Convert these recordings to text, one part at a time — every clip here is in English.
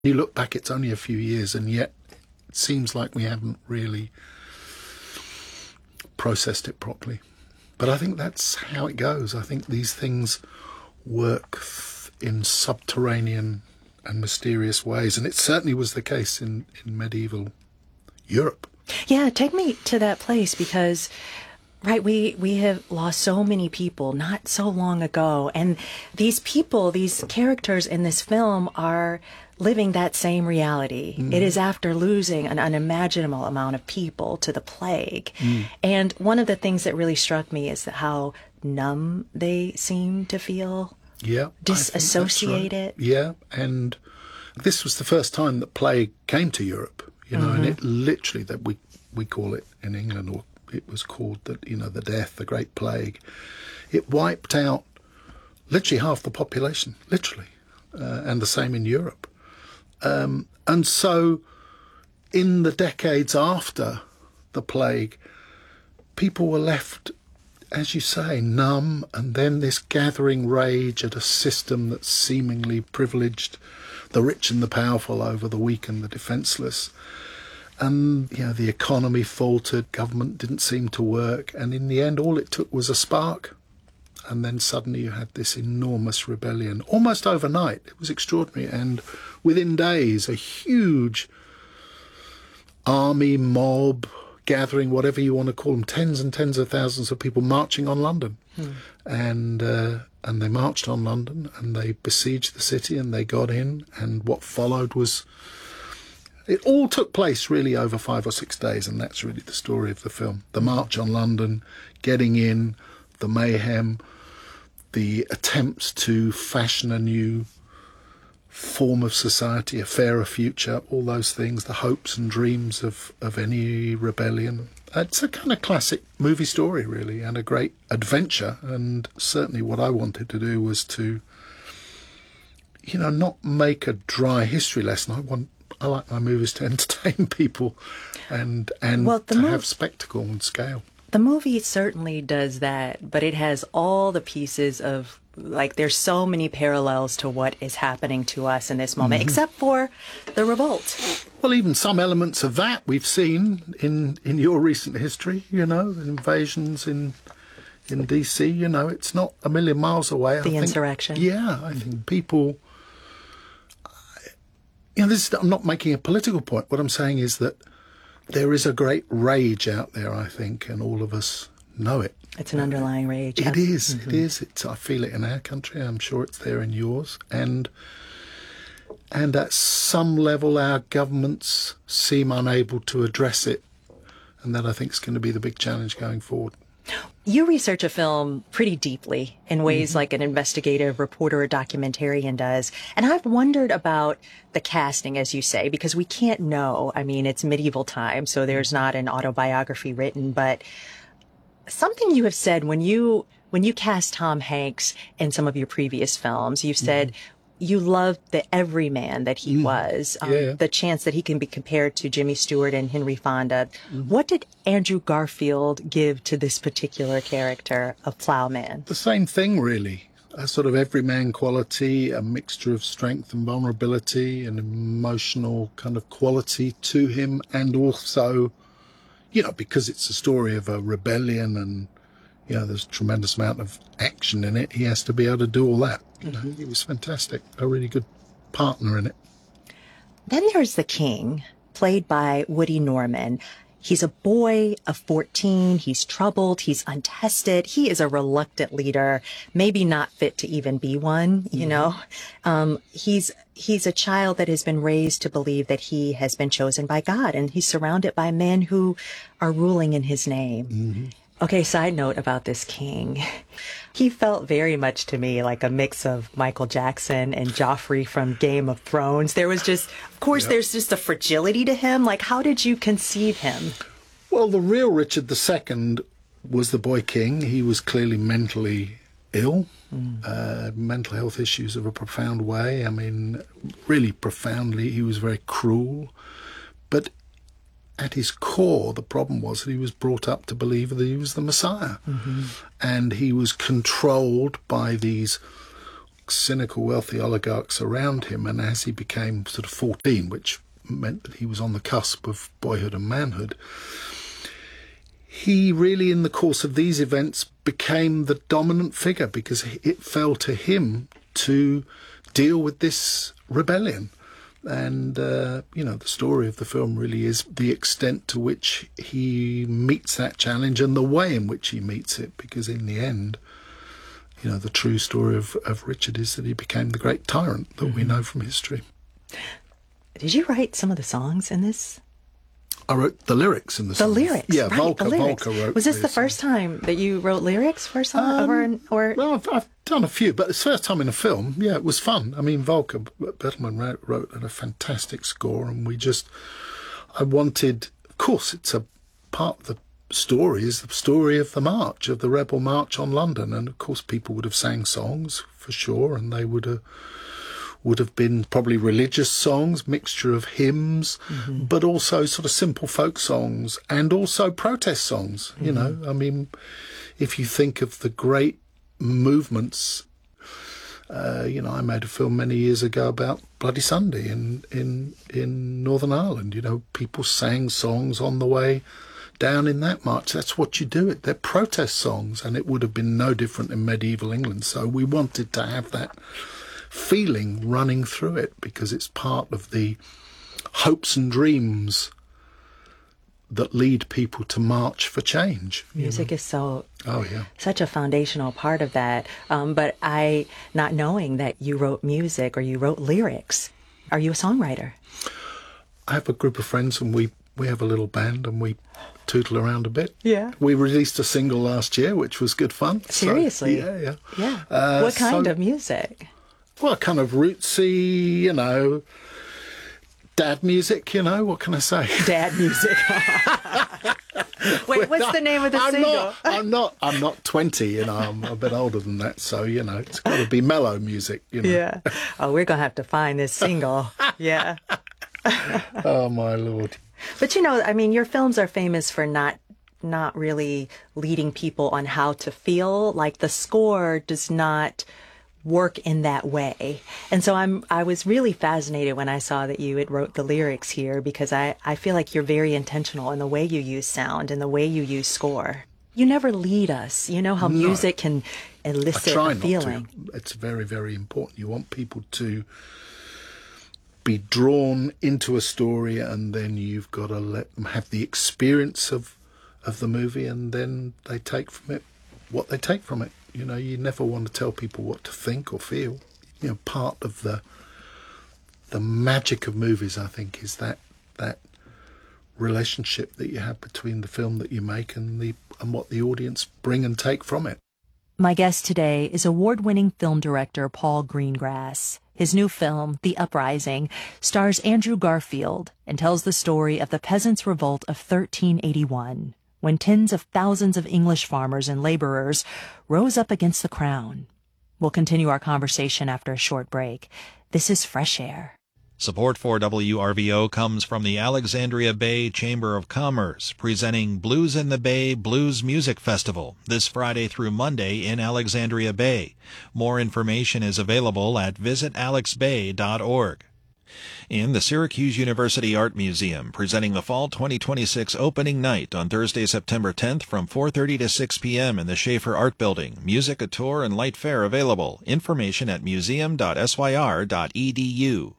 You look back, it's only a few years, and yet it seems like we haven't really processed it properly. But I think that's how it goes. I think these things work in subterranean and mysterious ways, and it certainly was the case in medieval Europe. Yeah, take me to that place because, right, we have lost so many people not so long ago, and these people, these characters in this film are living that same reality. It is after losing an unimaginable amount of people to the plague. And one of the things that really struck me is how numb they seem to feel. Yeah. Disassociated. Right. Yeah, and this was the first time that plague came to Europe, and it literally, that we call it in England, or it was called the death, the Great Plague. It wiped out literally half the population, literally, and the same in Europe. And so in the decades after the plague, people were left, as you say, numb, and then this gathering rage at a system that seemingly privileged the rich and the powerful over the weak and the defenceless. And, the economy faltered, government didn't seem to work, and in the end all it took was a spark. And then suddenly you had this enormous rebellion, almost overnight. It was extraordinary. And within days, a huge army, mob, gathering, whatever you want to call them, tens and tens of thousands of people marching on London. And they marched on London, and they besieged the city, and they got in. And what followed was... It all took place really over 5 or 6 days, and that's really the story of the film. The march on London, getting in, the mayhem, the attempts to fashion a new form of society, a fairer future, all those things, the hopes and dreams of any rebellion. It's a kind of classic movie story, really, and a great adventure. And certainly what I wanted to do was to, not make a dry history lesson. I like my movies to entertain people and to have spectacle and scale. The movie certainly does that, but it has all the pieces of, there's so many parallels to what is happening to us in this moment, except for the revolt. Well, even some elements of that we've seen in your recent history, the invasions in D.C., it's not a million miles away. The insurrection. I think people... I'm not making a political point. What I'm saying is that there is a great rage out there, I think, and all of us know it. It's an underlying rage. It is. It is. I feel it in our country. I'm sure it's there in yours. And at some level, our governments seem unable to address it. And that, I think, is going to be the big challenge going forward. You research a film pretty deeply in ways like an investigative reporter or documentarian does. And I've wondered about the casting, as you say, because we can't know. I mean, it's medieval time, so there's not an autobiography written. But something you have said when you cast Tom Hanks in some of your previous films, you've said you loved the everyman that he was, the chance that he can be compared to Jimmy Stewart and Henry Fonda. What did Andrew Garfield give to this particular character of Plowman? The same thing, really. A sort of everyman quality, a mixture of strength and vulnerability, an emotional kind of quality to him, and also, because it's a story of a rebellion and, there's a tremendous amount of action in it, he has to be able to do all that. He was fantastic, a really good partner in it. Then there's the king, played by Woody Norman. He's a boy of 14. He's troubled. He's untested. He is a reluctant leader, maybe not fit to even be one, He's a child that has been raised to believe that he has been chosen by God, and he's surrounded by men who are ruling in his name. Okay, side note about this king. He felt very much to me like a mix of Michael Jackson and Joffrey from Game of Thrones. There was just, of course, there's just a fragility to him. How did you conceive him? Well, the real Richard II was the boy king. He was clearly mentally ill, mental health issues of a profound way. I mean, really profoundly. He was very cruel. But at his core, the problem was that he was brought up to believe that he was the Messiah. And he was controlled by these cynical, wealthy oligarchs around him. And as he became sort of 14, which meant that he was on the cusp of boyhood and manhood, he really, in the course of these events, became the dominant figure because it fell to him to deal with this rebellion. And, the story of the film really is the extent to which he meets that challenge and the way in which he meets it, because in the end, the true story of Richard is that he became the great tyrant that we know from history. Did you write some of the songs in this? I wrote the lyrics in the song. The lyrics, yeah, right, Volker, the lyrics. Volker wrote. Was this the first time that you wrote lyrics for a song? Well, I've done a few, but it's the first time in a film. Yeah, it was fun. I mean, Volker Bertelmann wrote a fantastic score, and I wanted, of course, it's a part of the story, is the story of the march, of the rebel march on London, and of course people would have sang songs for sure, and they would have been probably religious songs, mixture of hymns, but also sort of simple folk songs and also protest songs, I mean, if you think of the great movements, I made a film many years ago about Bloody Sunday in Northern Ireland. People sang songs on the way down in that march. That's what you do. They're protest songs, and it would have been no different in medieval England. So we wanted to have that feeling running through it because it's part of the hopes and dreams that lead people to march for change. Music is such a foundational part of that. But not knowing that you wrote music or you wrote lyrics, are you a songwriter? I have a group of friends, and we have a little band, and we tootle around a bit. Yeah. We released a single last year, which was good fun. Seriously? So, yeah. What kind of music? Well, kind of rootsy, dad music, what can I say? Dad music. Wait, what's the name of the single? I'm not 20, I'm a bit older than that, so, it's got to be mellow music, Yeah. Oh, we're going to have to find this single. Yeah. Oh, my Lord. But, I mean, your films are famous for not really leading people on how to feel. Like the score does not work in that way. And so I was really fascinated when I saw that you had wrote the lyrics here, because I feel like you're very intentional in the way you use sound and the way you use score. You never lead us. You know how music can elicit a feeling. Not to. It's very, very important. You want people to be drawn into a story, and then you've got to let them have the experience of the movie, and then they take from it what they take from it. You never want to tell people what to think or feel. Part of the magic of movies, I think, is that relationship that you have between the film that you make and what the audience bring and take from it. My guest today is award-winning film director Paul Greengrass. His new film, The Uprising, stars Andrew Garfield and tells the story of the Peasants' Revolt of 1381, when tens of thousands of English farmers and laborers rose up against the crown. We'll continue our conversation after a short break. This is Fresh Air. Support for WRVO comes from the Alexandria Bay Chamber of Commerce, presenting Blues in the Bay Blues Music Festival this Friday through Monday in Alexandria Bay. More information is available at visitalexbay.org. In the Syracuse University Art Museum, presenting the Fall 2026 opening night on Thursday, September 10th from 4:30 to 6 p.m. in the Schaefer Art Building. Music, a tour, and light fare available. Information at museum.syr.edu.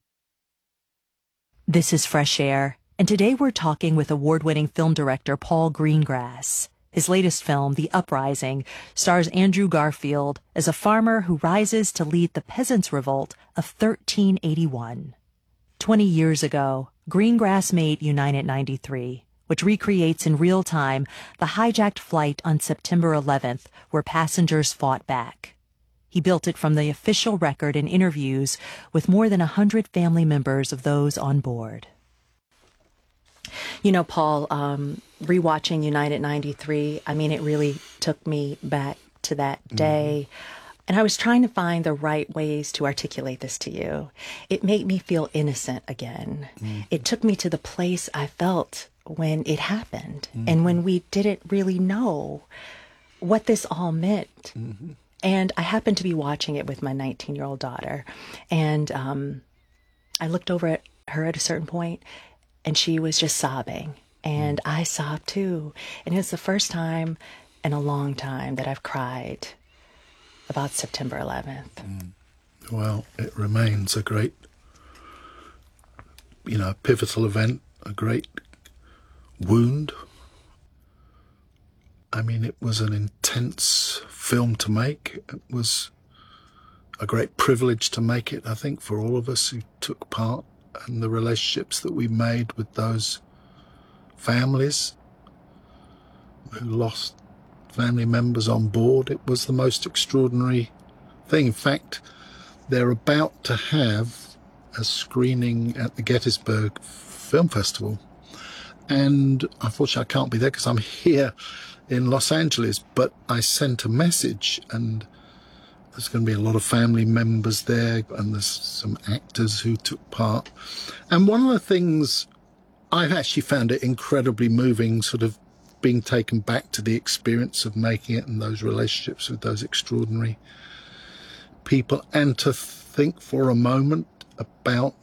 This is Fresh Air, and today we're talking with award-winning film director Paul Greengrass. His latest film, The Uprising, stars Andrew Garfield as a farmer who rises to lead the Peasants' Revolt of 1381. 20 years ago, Greengrass made United 93, which recreates in real time the hijacked flight on September 11th, where passengers fought back. He built it from the official record and interviews with more than 100 family members of those on board. Paul, rewatching United 93, I mean, it really took me back to that day. And I was trying to find the right ways to articulate this to you. It made me feel innocent again. It took me to the place I felt when it happened and when we didn't really know what this all meant. And I happened to be watching it with my 19-year-old daughter. And I looked over at her at a certain point, and she was just sobbing. And I sobbed too. And it's the first time in a long time that I've cried about September 11th. Well, it remains a great, pivotal event, a great wound. I mean, it was an intense film to make. It was a great privilege to make it, I think, for all of us who took part, and the relationships that we made with those families who lost family members on board. It was the most extraordinary thing. In fact, they're about to have a screening at the Gettysburg Film Festival, and unfortunately I can't be there because I'm here in Los Angeles, but I sent a message, and there's going to be a lot of family members there, and there's some actors who took part. And one of the things, I've actually found it incredibly moving, sort of being taken back to the experience of making it and those relationships with those extraordinary people, and to think for a moment about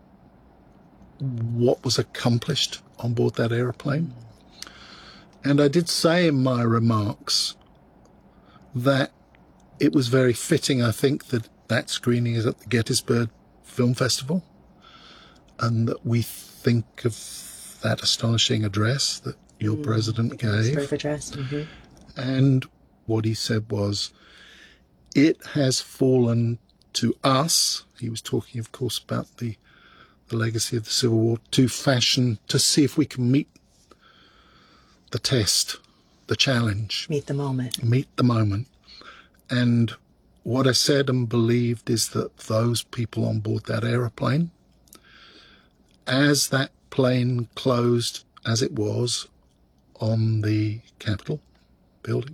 what was accomplished on board that aeroplane. And I did say in my remarks that it was very fitting, I think, that that screening is at the Gettysburg Film Festival, and that we think of that astonishing address that your president gave. Address. Mm-hmm. And what he said was, it has fallen to us, he was talking, of course, about the legacy of the Civil War, to fashion, to see if we can meet the test, the challenge. Meet the moment. Meet the moment. And what I said and believed is that those people on board that aeroplane, as that plane closed, as it was, on the Capitol building,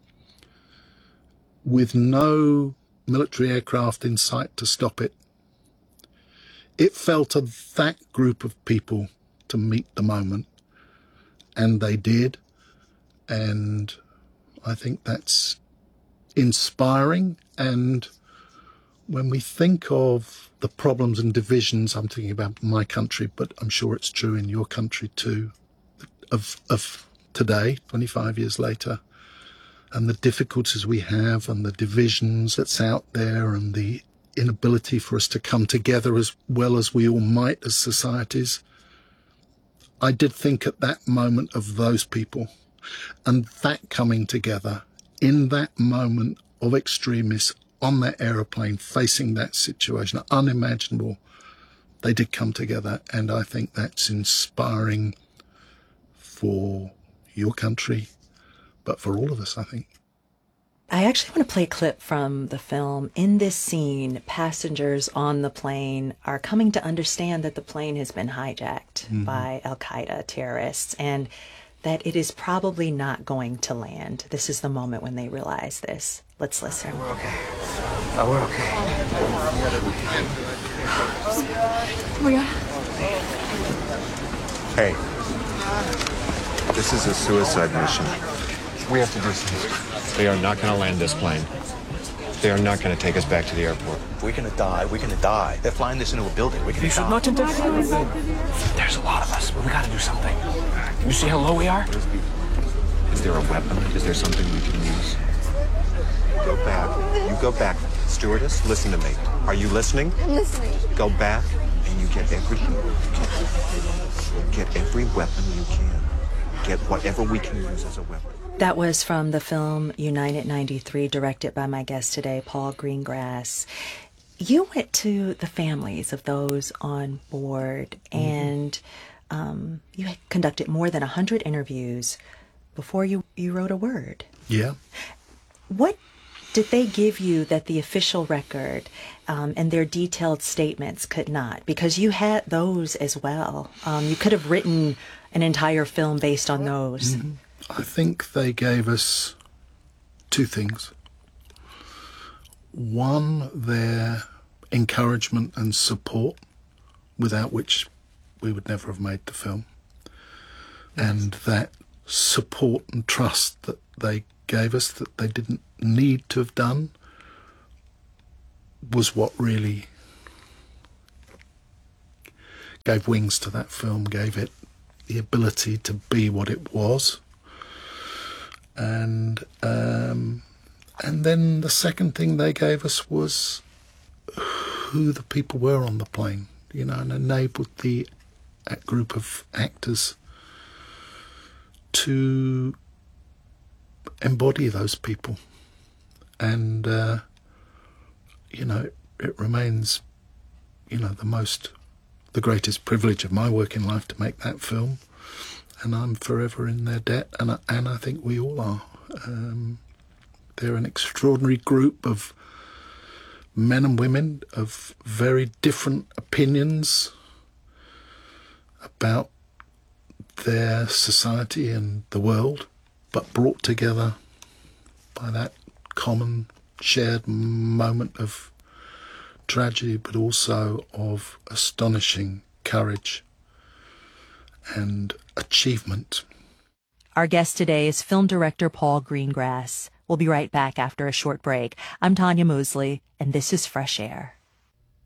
with no military aircraft in sight to stop it, it fell to that group of people to meet the moment. And they did. And I think that's inspiring. And when we think of the problems and divisions, I'm thinking about my country, but I'm sure it's true in your country too, of today, 25 years later, and the difficulties we have and the divisions that's out there and the inability for us to come together as well as we all might as societies. I did think at that moment of those people, and that coming together in that moment of extremis on that aeroplane facing that situation, unimaginable. They did come together, and I think that's inspiring for your country, but for all of us, I think. I actually want to play a clip from the film. In this scene, passengers on the plane are coming to understand that the plane has been hijacked by Al-Qaeda terrorists, and that it is probably not going to land. This is the moment when they realize this. Let's listen. We're okay. Oh, we're okay. Oh my God. Hey, this is a suicide mission. We have to do something. They are not going to land this plane. They are not going to take us back to the airport. If we're gonna die, we're gonna die. They're flying this into a building. We're gonna You should die. not interfere. There's a lot of us, but we gotta do something. You see how low we are? Is there a weapon? Is there something we can use? Go back. You go back. Stewardess, listen to me. Are you listening? I'm listening. Go back and you get everything. Get every weapon you can. Get whatever we can use as a weapon. That was from the film United 93, directed by my guest today, Paul Greengrass. You went to the families of those on board, and you had conducted more than 100 interviews before you wrote a word. Yeah. What did they give you that the official record and their detailed statements could not? Because you had those as well. You could have written an entire film based on those. I think they gave us two things. One, their encouragement and support, without which we would never have made the film. And that support and trust that they gave us that they didn't need to have done was what really gave wings to that film, gave it the ability to be what it was. And then the second thing they gave us was who the people were on the plane, you know, and enabled that group of actors to embody those people. And, you know, it remains, you know, the greatest privilege of my working life to make that film. And I'm forever in their debt, and I think we all are. They're an extraordinary group of men and women of very different opinions about their society and the world, but brought together by that common shared moment of tragedy, but also of astonishing courage and achievement. Our guest today is film director Paul Greengrass. We'll be right back after a short break. I'm Tanya Mosley, and this is Fresh Air.